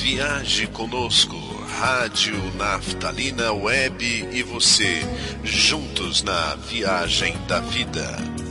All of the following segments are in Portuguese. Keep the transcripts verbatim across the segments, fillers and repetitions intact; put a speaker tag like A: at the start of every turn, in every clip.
A: Viaje conosco, Rádio Naftalina Web e você, juntos na viagem da vida.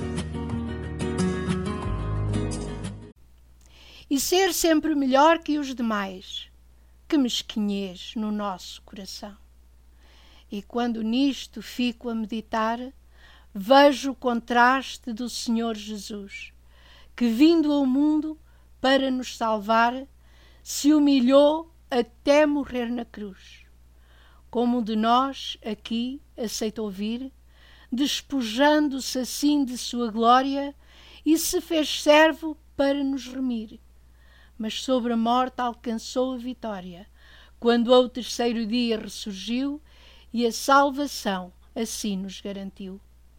B: E ser sempre melhor que os demais, que mesquinhez no nosso coração. E quando nisto fico a meditar, vejo o contraste do Senhor Jesus, que vindo ao mundo para nos salvar, se humilhou até morrer na cruz. Como de nós aqui aceitou vir, despojando-se assim de sua glória, e se fez servo para nos remir. Mas sobre a morte alcançou a vitória, quando ao terceiro dia ressurgiu, e a salvação assim nos garantiu.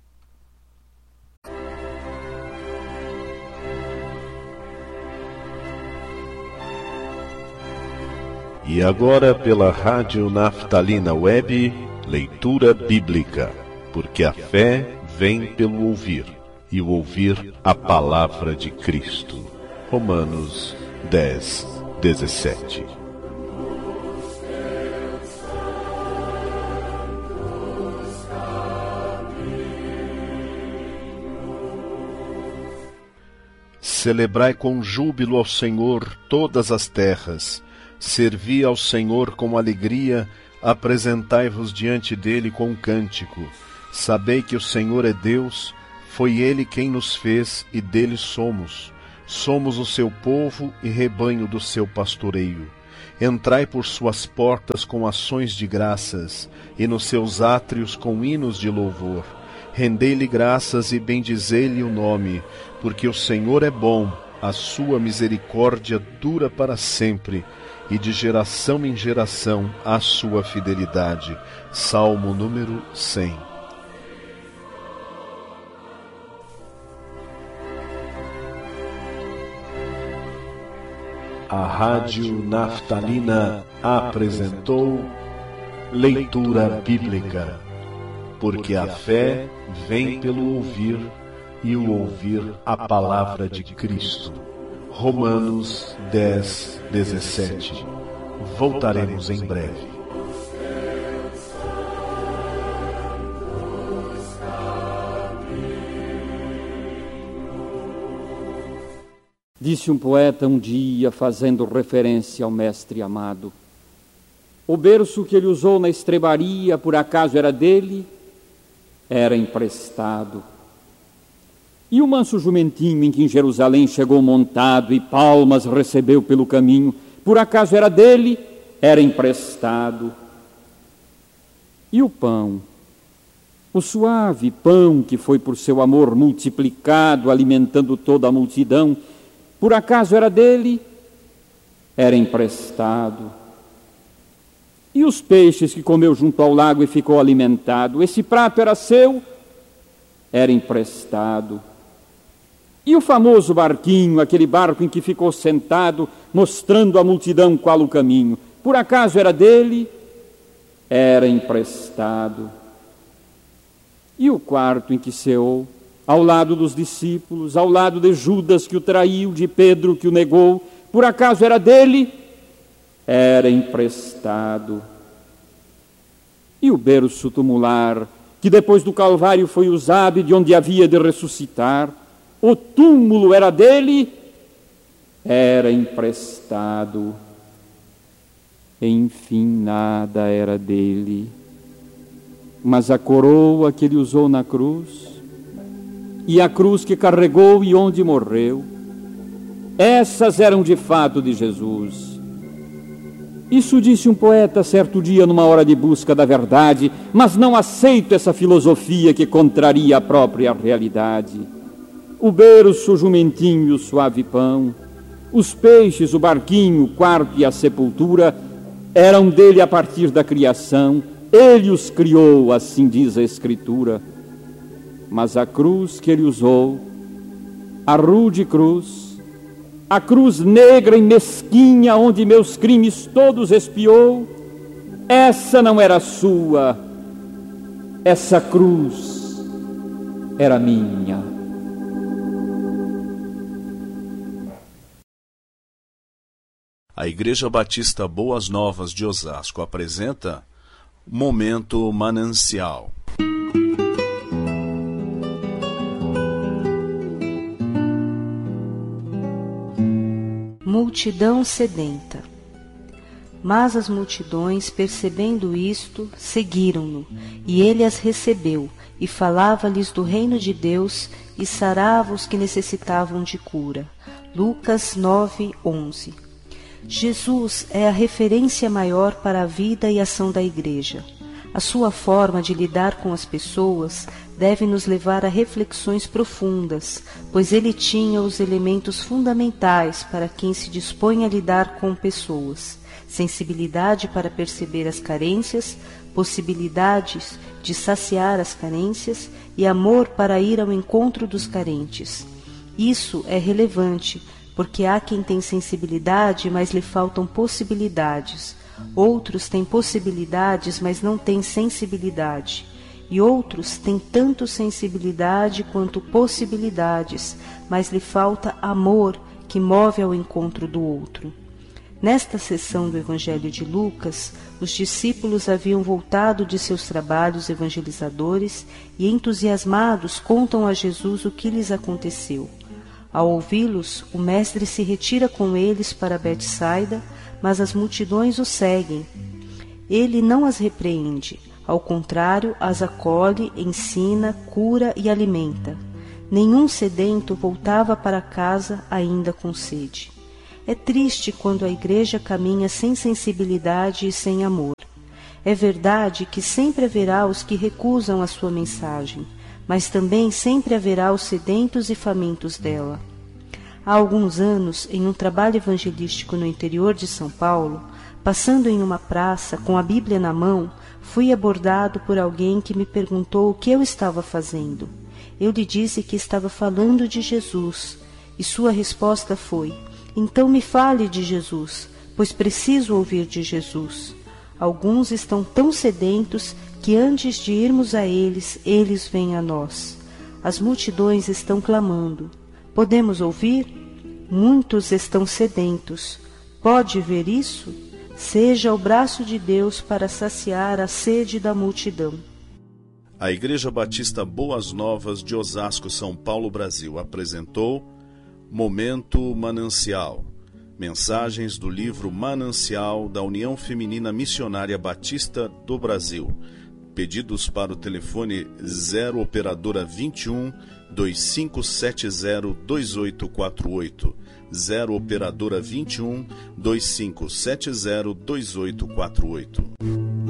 A: E agora pela Rádio Naftalina Web, leitura bíblica, porque a fé vem pelo ouvir, e o ouvir a palavra de Cristo. Romanos dez, dezessete. Celebrai com júbilo ao Senhor todas as terras. Servi ao Senhor com alegria, apresentai-vos diante dele com um cântico. Sabei que o Senhor é Deus, foi ele quem nos fez e dele somos. Somos o seu povo e rebanho do seu pastoreio. Entrai por suas portas com ações de graças, e nos seus átrios com hinos de louvor. Rendei-lhe graças e bendizei-lhe o nome, porque o Senhor é bom, a sua misericórdia dura para sempre, e de geração em geração a sua fidelidade. Salmo número cem. A Rádio Naftalina apresentou leitura bíblica, porque a fé vem pelo ouvir, e o ouvir a palavra de Cristo. Romanos dez, dezessete. Voltaremos em breve.
C: Disse um poeta um dia, fazendo referência ao mestre amado: o berço que ele usou na estrebaria, por acaso era dele? Era emprestado. E o manso jumentinho em que em Jerusalém chegou montado e palmas recebeu pelo caminho, por acaso era dele? Era emprestado. E o pão, o suave pão que foi por seu amor multiplicado, alimentando toda a multidão, por acaso era dele? Era emprestado. E os peixes que comeu junto ao lago e ficou alimentado, esse prato era seu? Era emprestado. E o famoso barquinho, aquele barco em que ficou sentado, mostrando à multidão qual o caminho, por acaso era dele? Era emprestado. E o quarto em que ceou, ao lado dos discípulos, ao lado de Judas que o traiu, de Pedro que o negou, por acaso era dele? Era emprestado. E o berço tumular, que depois do Calvário foi usado e de onde havia de ressuscitar, o túmulo era dele? Era emprestado. Enfim, nada era dele. Mas a coroa que ele usou na cruz, e a cruz que carregou e onde morreu, essas eram de fato de Jesus. Isso disse um poeta certo dia numa hora de busca da verdade, mas não aceito essa filosofia que contraria a própria realidade. O berço, o jumentinho e o suave pão, os peixes, o barquinho, o quarto e a sepultura, eram dele a partir da criação, ele os criou, assim diz a Escritura. Mas a cruz que ele usou, a rude cruz, a cruz negra e mesquinha onde meus crimes todos expiou, essa não era sua, essa cruz era minha.
A: A Igreja Batista Boas Novas de Osasco apresenta Momento Manancial.
D: Multidão sedenta. Mas as multidões, percebendo isto, seguiram-no, e ele as recebeu, e falava-lhes do reino de Deus, e sarava os que necessitavam de cura. Lucas nove, onze. Jesus é a referência maior para a vida e ação da Igreja. A sua forma de lidar com as pessoas deve nos levar a reflexões profundas, pois ele tinha os elementos fundamentais para quem se dispõe a lidar com pessoas: sensibilidade para perceber as carências, possibilidades de saciar as carências e amor para ir ao encontro dos carentes. Isso é relevante, porque há quem tem sensibilidade, mas lhe faltam possibilidades. Outros têm possibilidades, mas não têm sensibilidade. E outros têm tanto sensibilidade quanto possibilidades, mas lhe falta amor que move ao encontro do outro. Nesta sessão do Evangelho de Lucas, os discípulos haviam voltado de seus trabalhos evangelizadores e, entusiasmados, contam a Jesus o que lhes aconteceu. Ao ouvi-los, o mestre se retira com eles para Betsaida, mas as multidões o seguem. Ele não as repreende, ao contrário, as acolhe, ensina, cura e alimenta. Nenhum sedento voltava para casa ainda com sede. É triste quando a Igreja caminha sem sensibilidade e sem amor. É verdade que sempre haverá os que recusam a sua mensagem, mas também sempre haverá os sedentos e famintos dela. Há alguns anos, em um trabalho evangelístico no interior de São Paulo, passando em uma praça com a Bíblia na mão, fui abordado por alguém que me perguntou o que eu estava fazendo. Eu lhe disse que estava falando de Jesus, e sua resposta foi: então me fale de Jesus, pois preciso ouvir de Jesus. Alguns estão tão sedentos que antes de irmos a eles, eles vêm a nós. As multidões estão clamando. Podemos ouvir? Muitos estão sedentos. Pode ver isso? Seja o braço de Deus para saciar a sede da multidão.
A: A Igreja Batista Boas Novas de Osasco, São Paulo, Brasil, apresentou Momento Manancial. Mensagens do livro Manancial da União Feminina Missionária Batista do Brasil. Pedidos para o telefone zero operadora vinte e um, dois cinco sete zero, dois oito quatro oito. zero operadora vinte e um, dois cinco sete zero, dois oito quatro oito.